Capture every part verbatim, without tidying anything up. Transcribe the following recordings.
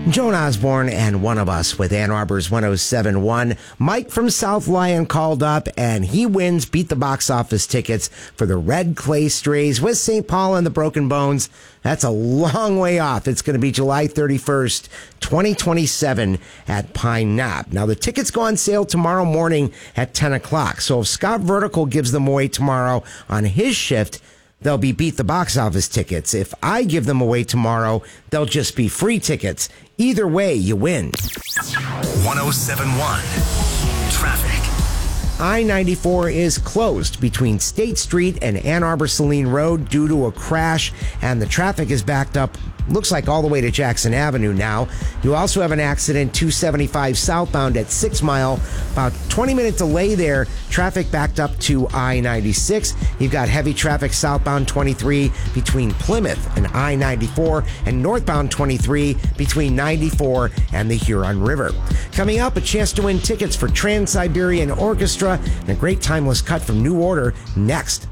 Joan Osborne and One of Us with Ann Arbor's one oh seven point one. Mike from South Lyon called up, and he wins Beat the Box Office tickets for the Red Clay Strays with Saint Paul and the Broken Bones. That's a long way off. It's going to be July thirty-first, twenty twenty-seven at Pine Knob. Now, the tickets go on sale tomorrow morning at ten o'clock. So if Scott Vertical gives them away tomorrow on his shift, they'll be Beat the Box Office tickets. If I give them away tomorrow, they'll just be free tickets. Either way, you win. one oh seven point one Traffic. I ninety-four is closed between State Street and Ann Arbor-Saline Road due to a crash, and the traffic is backed up, looks like all the way to Jackson Avenue now. You also have an accident, two seventy-five southbound at Six Mile. About twenty minute delay there. Traffic backed up to I ninety-six. You've got heavy traffic southbound twenty-three between Plymouth and I ninety-four, and northbound twenty-three between ninety-four and the Huron River. Coming up, a chance to win tickets for Trans-Siberian Orchestra and a great timeless cut from New Order next.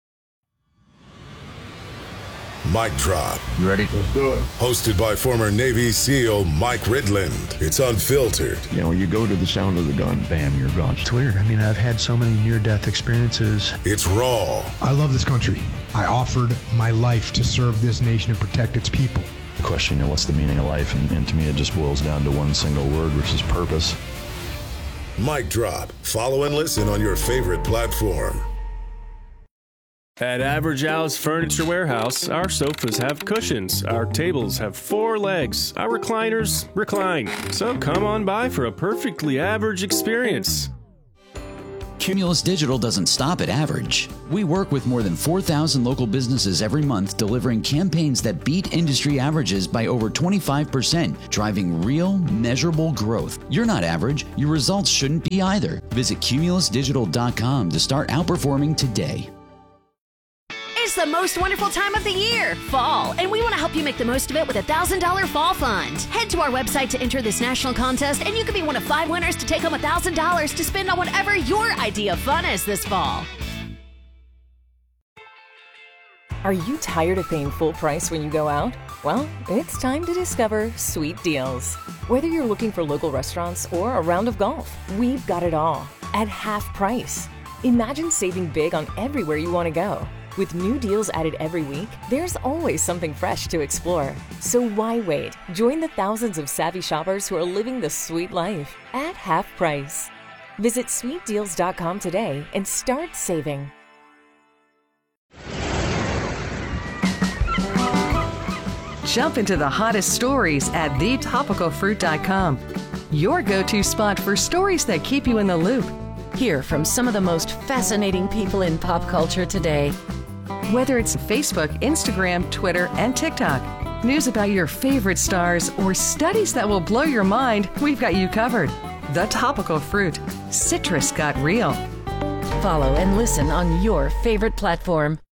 Mic Drop. You ready? Let's do it. Hosted by former Navy SEAL Mike Ridland. It's unfiltered. You know, you go to the sound of the gun, bam, you're gone. It's weird. I mean, I've had so many near-death experiences. It's raw. I love this country. I offered my life to serve this nation and protect its people. The question, you know, what's the meaning of life? And, and to me, it just boils down to one single word, which is purpose. Mic Drop. Follow and listen on your favorite platform. At Average Al's Furniture Warehouse, our sofas have cushions, our tables have four legs, our recliners recline. So come on by for a perfectly average experience. Cumulus Digital doesn't stop at average. We work with more than four thousand local businesses every month, delivering campaigns that beat industry averages by over twenty-five percent, driving real, measurable growth. You're not average. Your results shouldn't be either. Visit cumulus digital dot com to start outperforming today. It's the most wonderful time of the year, fall, and we want to help you make the most of it with a one thousand dollars fall fund. Head to our website to enter this national contest, and you could be one of five winners to take home one thousand dollars to spend on whatever your idea of fun is this fall. Are you tired of paying full price when you go out? Well, it's time to discover Sweet Deals. Whether you're looking for local restaurants or a round of golf, we've got it all at half price. Imagine saving big on everywhere you want to go. With new deals added every week, there's always something fresh to explore. So why wait? Join the thousands of savvy shoppers who are living the sweet life at half price. Visit sweet deals dot com today and start saving. Jump into the hottest stories at the topical fruit dot com. Your go-to spot for stories that keep you in the loop. Hear from some of the most fascinating people in pop culture today. Whether it's Facebook, Instagram, Twitter, and TikTok, news about your favorite stars, or studies that will blow your mind, we've got you covered. The Topical Fruit. Citrus got real. Follow and listen on your favorite platform.